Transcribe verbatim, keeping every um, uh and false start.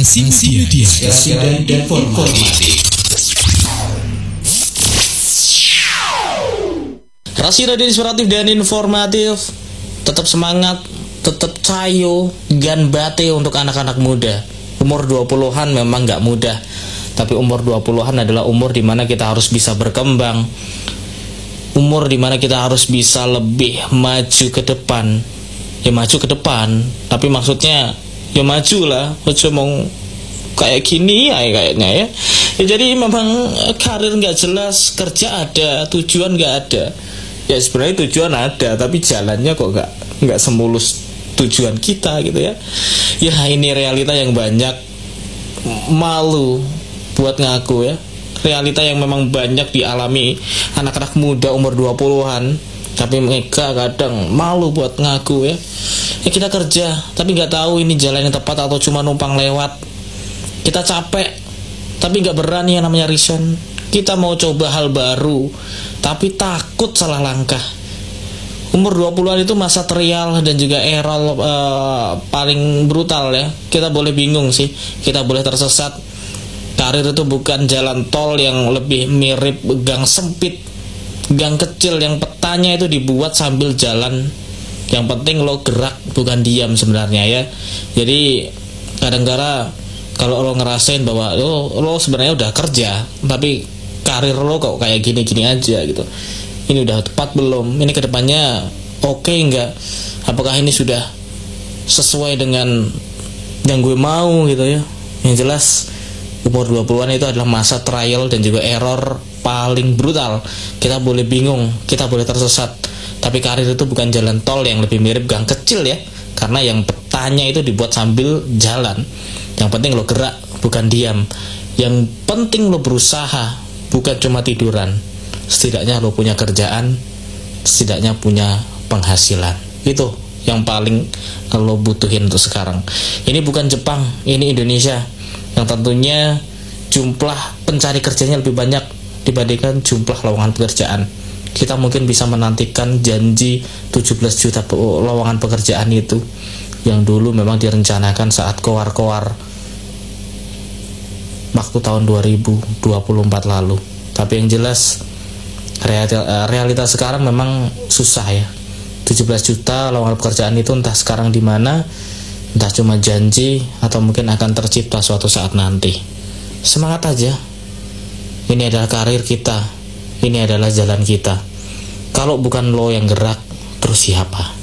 Rasi Media, dan informasi. Rasi Radio inspiratif dan informatif. Tetap semangat, tetap cayo, gan bate untuk anak-anak muda. Umur dua puluhan memang gak mudah, tapi umur dua puluhan adalah umur dimana kita harus bisa berkembang, umur dimana kita harus bisa lebih maju ke depan. Ya maju ke depan, tapi maksudnya ya maju lah, mau kayak gini ya kayaknya ya. Ya jadi memang karir nggak jelas, kerja ada, tujuan nggak ada. Ya sebenarnya tujuan ada, tapi jalannya kok nggak nggak semulus tujuan kita gitu ya. Ya ini realita yang banyak malu buat ngaku ya. Realita yang memang banyak dialami anak-anak muda umur dua puluhan, tapi mereka kadang malu buat ngaku ya. Ya kita kerja, tapi nggak tahu ini jalan yang tepat atau cuma numpang lewat. Kita capek, tapi nggak berani yang namanya resign. Kita mau coba hal baru, tapi takut salah langkah. Umur dua puluhan itu masa trial dan juga era uh, paling brutal ya. Kita boleh bingung sih, kita boleh tersesat. Karir itu bukan jalan tol yang lebih mirip gang sempit, gang kecil yang petanya itu dibuat sambil jalan. Yang penting lo gerak, bukan diam sebenarnya ya. Jadi kadang-kadang kalau lo ngerasain bahwa lo, lo sebenarnya udah kerja, tapi karir lo kok kayak gini-gini aja gitu. Ini udah tepat belum? Ini kedepannya oke okay nggak? Apakah ini sudah sesuai dengan yang gue mau gitu ya? Yang jelas umur dua puluhan itu adalah masa trial dan juga error paling brutal. Kita boleh bingung, kita boleh tersesat, tapi karir itu bukan jalan tol yang lebih mirip gang kecil ya. Karena yang petanya itu dibuat sambil jalan. Yang penting lo gerak, bukan diam. Yang penting lo berusaha, bukan cuma tiduran. Setidaknya lo punya kerjaan, setidaknya punya penghasilan. Itu yang paling lo butuhin untuk sekarang. Ini bukan Jepang, ini Indonesia, yang tentunya jumlah pencari kerjanya lebih banyak dibandingkan jumlah lowongan pekerjaan. Kita mungkin bisa menantikan janji tujuh belas juta lowongan pekerjaan itu yang dulu memang direncanakan saat koar-koar waktu tahun dua ribu dua puluh empat lalu. Tapi yang jelas realita, realita sekarang memang susah ya. tujuh belas juta lowongan pekerjaan itu entah sekarang di mana, entah cuma janji atau mungkin akan tercipta suatu saat nanti. Semangat aja. Ini adalah karir kita. Ini adalah jalan kita. Kalau bukan lo yang gerak, terus siapa?